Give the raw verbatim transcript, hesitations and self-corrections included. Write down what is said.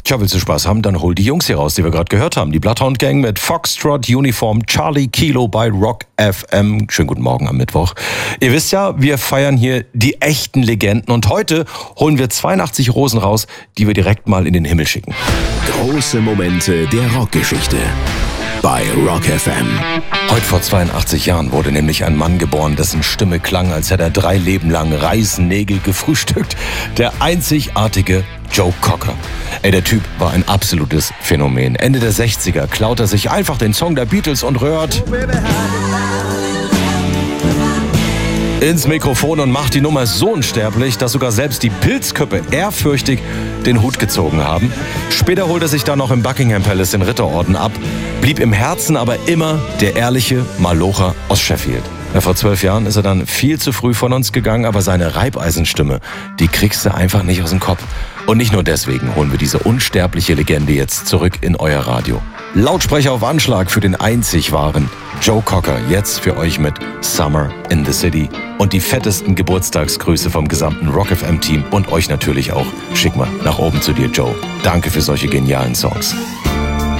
Tja, willst du Spaß haben, dann hol die Jungs hier raus, die wir gerade gehört haben. Die Bloodhound Gang mit Foxtrot Uniform Charlie Kilo bei Rock F M. Schönen guten Morgen am Mittwoch. Ihr wisst ja, wir feiern hier die echten Legenden und heute holen wir zweiundachtzig Rosen raus, die wir direkt mal in den Himmel schicken. Große Momente der Rockgeschichte bei Rock F M. Heute vor zweiundachtzig Jahren wurde nämlich ein Mann geboren, dessen Stimme klang, als hätte er drei Leben lang Reisnägel gefrühstückt. Der einzigartige Joe Cocker. Ey, der Typ war ein absolutes Phänomen. Ende der sechziger klaut er sich einfach den Song der Beatles und rührt ins Mikrofon und macht die Nummer so unsterblich, dass sogar selbst die Pilzköppe ehrfürchtig den Hut gezogen haben. Später holt er sich dann noch im Buckingham Palace den Ritterorden ab, blieb im Herzen aber immer der ehrliche Malocher aus Sheffield. Ja, vor zwölf Jahren ist er dann viel zu früh von uns gegangen, aber seine Reibeisenstimme, die kriegst du einfach nicht aus dem Kopf. Und nicht nur deswegen holen wir diese unsterbliche Legende jetzt zurück in euer Radio. Lautsprecher auf Anschlag für den einzig wahren Joe Cocker, jetzt für euch mit Summer in the City und die fettesten Geburtstagsgrüße vom gesamten Rock F M Team und euch natürlich auch. Schick mal nach oben zu dir, Joe. Danke für solche genialen Songs.